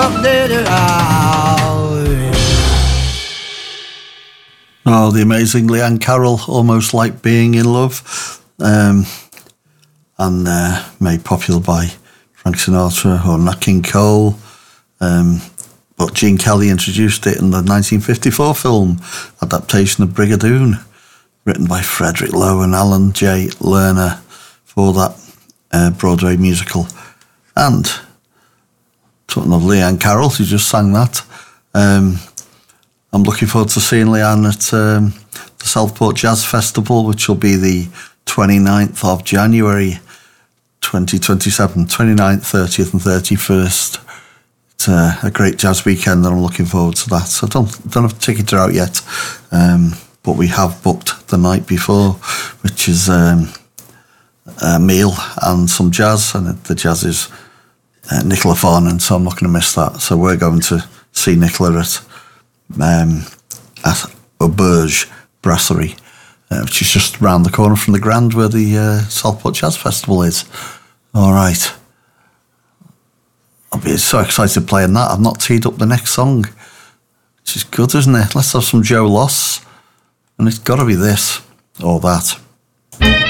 Oh, the amazing Leanne Carroll, Almost Like Being in Love, and made popular by Frank Sinatra or Nat King Cole. But Gene Kelly introduced it in the 1954 film adaptation of Brigadoon, written by Frederick Lowe and Alan J. Lerner for that Broadway musical. And talking of Leanne Carroll, who just sang that, I'm looking forward to seeing Leanne at the Southport Jazz Festival, which will be the 29th of January 2027, 29th, 30th and 31st. It's a great jazz weekend and I'm looking forward to that. So I don't have tickets out yet, but we have booked the night before, which is a meal and some jazz, and the jazz is Nicola Farnan, so I'm not going to miss that. So we're going to see Nicola at Auberge Brasserie, which is just round the corner from the Grand where the Southport Jazz Festival is. All right. I'll be so excited playing that. I've not teed up the next song, which is good, isn't it? Let's have some Joe Loss, and it's got to be this or that.